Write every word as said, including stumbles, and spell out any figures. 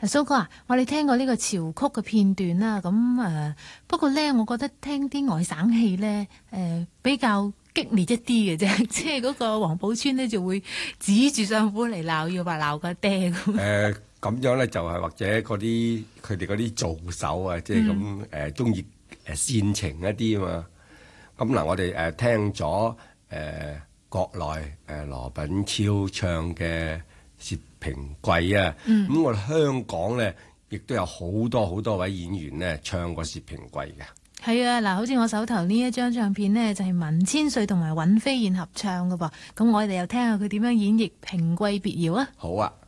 蘇哥啊，我哋聽過呢個潮曲嘅片段啦，咁誒、呃、不過咧，我覺得聽啲外省戲咧誒比較激烈一啲嘅啫，即係嗰個王寶釧呢，就會指住丈夫嚟鬧，要話鬧個爹咁。 誒咁樣咧就係或者嗰啲佢哋嗰啲做手啊，即係咁誒中意誒煽情一啲啊嘛。咁嗱，我哋誒聽咗誒、呃、國內誒、呃、羅品超唱嘅《薛平貴》啊，咁、嗯、我哋香港咧亦都有好多好多位演員咧唱過《薛平貴》嘅。 係啊，嗱，好似我手頭呢一張唱片呢，就係文千歲同埋尹飛燕合唱㗎噃。咁我哋又聽下佢點樣演繹《平貴別窯》啊。 好啊。